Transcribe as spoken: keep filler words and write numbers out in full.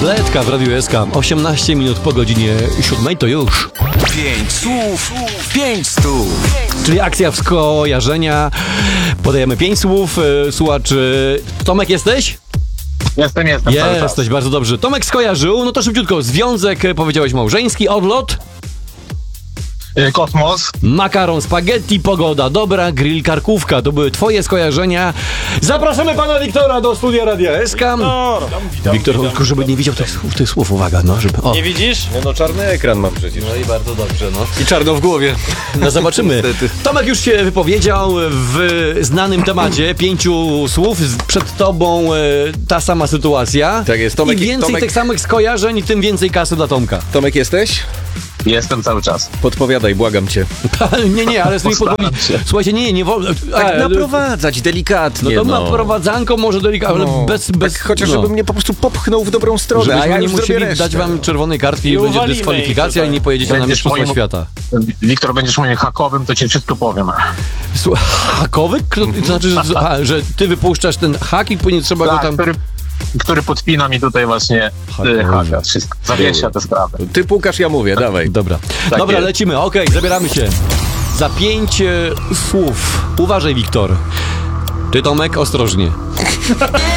Bledka w Radiu S K. osiemnaście minut po godzinie siódmej to już. Pięć słów, pięć stów. Czyli akcja w skojarzenia. Podajemy pięć słów. Słuchacz, Tomek jesteś? Jestem, jestem. cały czas. Jesteś, bardzo dobrze. Tomek skojarzył, no to szybciutko. Związek, powiedziałeś małżeński, odlot. Y, Kosmos. Makaron, spaghetti, pogoda, dobra, grill, karkówka. To były twoje skojarzenia. Zapraszamy pana Wiktora do studia Radia S K. Wiktor, tylko żeby nie widział tych słów, tych słów, uwaga, no, żeby... O. Nie widzisz? No, no czarny ekran mam przecież. No i bardzo dobrze, no. I czarno w głowie. No zobaczymy. Niestety. Tomek już się wypowiedział w znanym temacie, pięciu słów, przed tobą e, ta sama sytuacja. Tak jest, Tomek- Im więcej Tomek- tych samych skojarzeń, tym więcej kasy dla Tomka. Tomek, jesteś? Jestem cały czas. Podpowiadaj, błagam cię. nie, nie, ale z tymi Postaram podpowiedzi... się. Słuchajcie, nie, nie, nie wolno... Tak e, naprowadzać, No delikatnie, to no. naprowadzanko może delikatnie, ale No, bez... bez tak chociaż no. żeby mnie po prostu popchnął w dobrą stronę, Żebyśmy a ja nie już musieli zrobię resztę. dać wam czerwonej kartki i I będzie uwalimy dyskwalifikacja ich i nie pojedziecie na Będziesz Mistrzostwa moim- Świata. Wiktor, będziesz moim hakowym, to ci wszystko powiem. Słuchaj, hakowy? To znaczy, że, a, że ty wypuszczasz ten hak i później trzeba go Tak, tam... który, który podpina mi tutaj właśnie Hakowy. y, haka. Wszystko. Zawiesza tę sprawę. Ty pukasz, ja mówię, dawaj. Dobra, Tak dobra, jest. lecimy, okej, zabieramy się. Za pięć e, słów. Uważaj, Wiktor. Ty, Tomek, ostrożnie.